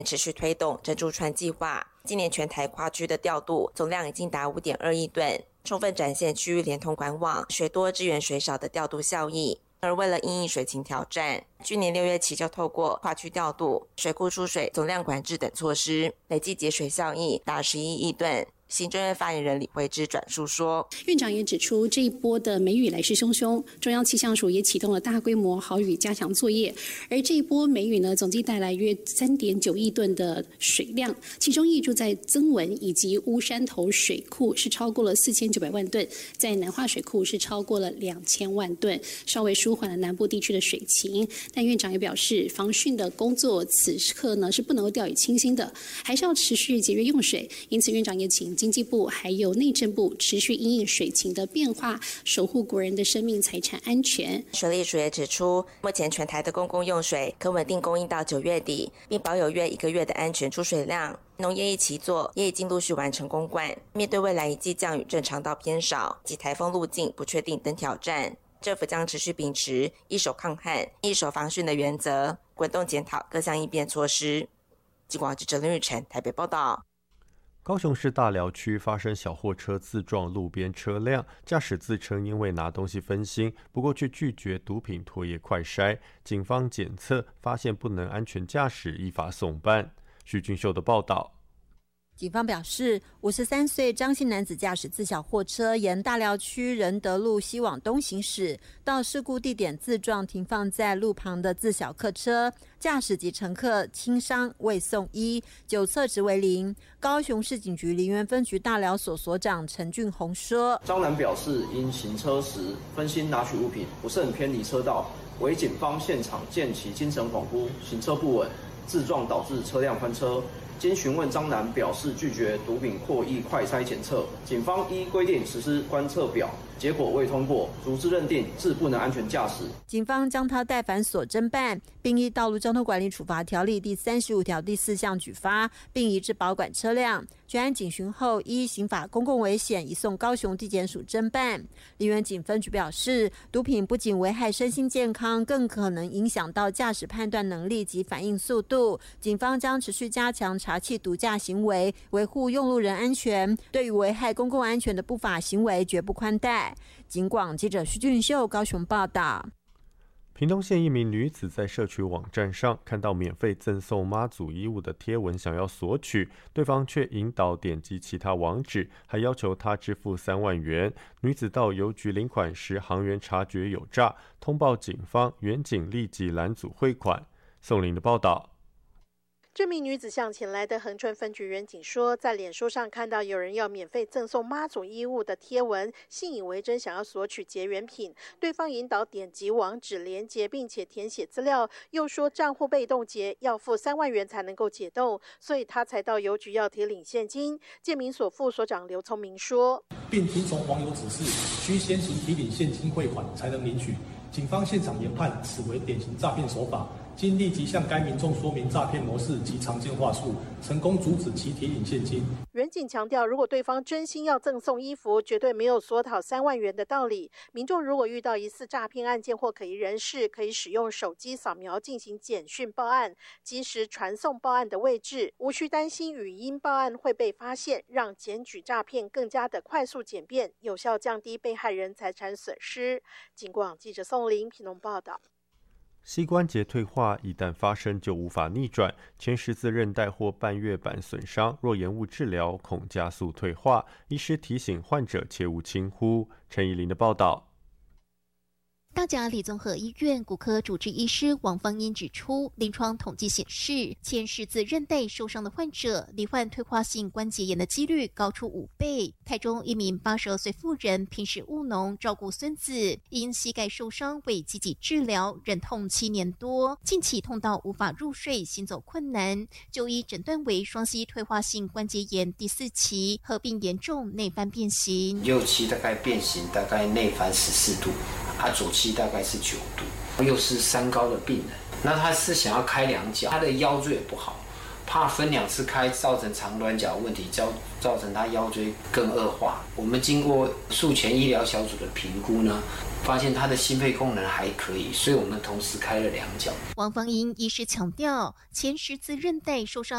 持续推动珍珠川计划。今年全台跨区的调度总量已经达5.2亿吨，充分展现区域连通管网水多支援水少的调度效益。而为了因应水情挑战，去年6月起就透过跨区调度、水库输水总量管制等措施，累计节水效益达11亿吨。行政院发言人李惠芝转述说， 院长也指出，这一波的梅雨来势汹汹，中央气象署也启动了大规模豪雨加强作业，而这一波梅雨呢，总计带来约3.9亿吨的水量，其中挹注在曾文以及乌山头水库是超过了4900万吨，在南化水库是超过了2000万吨，稍微舒缓了南部地区的水情。但院长也表示，防汛的工作此刻呢是不能够掉以轻心的，还是要持续节约用水。因此，院长也请经济部还有内政部持续因应水情的变化，守护国人的生命财产安全。 水利署也指出，目前全台的公共用水可稳定供应到9月底，并保有约1个月的安全出水量。农业一起做也已经陆续完成公灌。面对未来一季降雨正常到偏少及台风路径不确定等挑战，政府将持续秉持一手抗旱、一手防汛的原则，滚动检讨各项应变措施。记广记者林玉成台北报道。 高雄市大寮区发生小货车自撞路边车辆，驾驶自称因为拿东西分心，不过却拒绝毒品唾液快筛，警方检测发现不能安全驾驶，依法送办。许俊秀的报道。 警方表示，53岁张姓男子驾驶自小货车沿大寮区仁德路西往东行驶，到事故地点自撞停放在路旁的自小客车，驾驶及乘客轻伤未送医，酒测值为0。高雄市警局梨园分局大寮所所长陈俊宏说， 张男表示因行车时分心拿取物品，不慎偏离车道，为警方现场见其精神恍惚、行车不稳，自撞导致车辆翻车。经询问，张男表示拒绝毒品唾液快筛检测，警方依规定实施观测表，结果未通过，逐字认定致不能安全驾驶。 警方将他带返所侦办，并依《道路交通管理处罚条例》第35条第4项举发，并移至保管车辆。全案警询后，依刑法公共危险移送高雄地检署侦办。梨园警分局表示，毒品不仅危害身心健康，更可能影响到驾驶判断能力及反应速度。警方将持续加强查缉毒驾行为，维护用路人安全，对于危害公共安全的不法行为绝不宽待。警广记者徐俊秀高雄报道。 屏东县一名女子在社区网站上看到免费赠送妈祖衣物的贴文，想要索取，对方却引导点击其他网址，还要求她支付3万元。女子到邮局领款时，行员察觉有诈，通报警方，员警立即拦阻汇款。宋林的报道。 这名女子向前来的恒春分局员警说，在脸书上看到有人要免费赠送妈祖衣物的贴文，信以为真，想要索取结缘品。对方引导点击网址连结，并且填写资料，又说账户被冻结，要付3万元才能够解冻，所以他才到邮局要提领现金。建民所副所长刘聪明说， 并听从网友指示，需先行提领现金汇款才能领取。警方现场研判此为典型诈骗手法，经立即向该民众说明诈骗模式及常见话术，成功阻止其提领现金。 员警强调，如果对方真心要赠送衣服，绝对没有索讨3万元的道理。民众如果遇到疑似诈骗案件或可疑人士，可以使用手机扫描进行简讯报案，及时传送报案的位置，无需担心语音报案会被发现，让检举诈骗更加的快速简便，有效降低被害人财产损失。警广记者宋林屏东报道。 膝关节退化一旦发生就无法逆转，前十字韧带或半月板损伤，若延误治疗，恐加速退化。医师提醒患者切勿轻忽。陈怡琳的报道。 大甲里综合医院骨科主治医师王芳英指出，临床统计显示，前十字韧带受伤的患者罹患退化性关节炎的几率高出5倍。台中一名82岁妇人平时务农照顾孙子，因膝盖受伤未积极治疗，忍痛7年多，近期痛到无法入睡，行走困难，就医诊断为双膝退化性关节炎第4期，合并严重内翻变形。 右期大概变形，大概内翻14度。左期大概是9度，又是3高的病人，那他是想要开2脚，他的腰椎也不好，怕分2次开造成长短脚问题，造成他腰椎更恶化。我们经过术前医疗小组的评估呢，发现他的心肺功能还可以，所以我们同时开了2脚。 王芳英医师强调，前十字韧带受伤